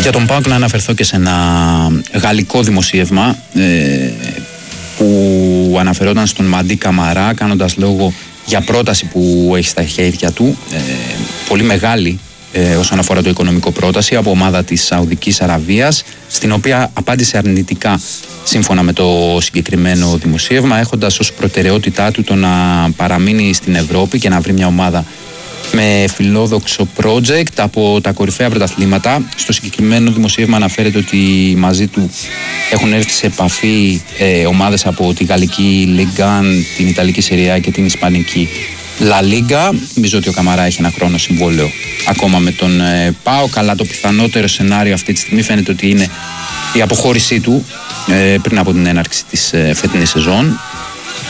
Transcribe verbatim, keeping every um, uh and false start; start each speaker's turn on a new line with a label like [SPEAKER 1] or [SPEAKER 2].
[SPEAKER 1] Για τον ΠΑΟΚ να αναφερθώ και σε ένα γαλλικό δημοσίευμα ε, που αναφερόταν στον Μαντί Καμαρά, κάνοντας λόγο για πρόταση που έχει στα χέρια του, ε, πολύ μεγάλη ε, όσον αφορά το οικονομικό πρόταση, από ομάδα της Σαουδικής Αραβίας, στην οποία απάντησε αρνητικά σύμφωνα με το συγκεκριμένο δημοσίευμα, έχοντας ως προτεραιότητά του το να παραμείνει στην Ευρώπη και να βρει μια ομάδα με φιλόδοξο project από τα κορυφαία πρωταθλήματα. Στο συγκεκριμένο δημοσίευμα αναφέρεται ότι μαζί του έχουν έρθει σε επαφή ε, ομάδες από τη Γαλλική Ligue ένα, την Ιταλική Serie A και την Ισπανική La Liga. Νομίζω ότι ο Καμαρά έχει ένα χρόνο συμβόλαιο ακόμα με τον ε, ΠΑΟΚ, αλλά το πιθανότερο σενάριο αυτή τη στιγμή φαίνεται ότι είναι η αποχώρησή του ε, πριν από την έναρξη της ε, φετινής σεζόν.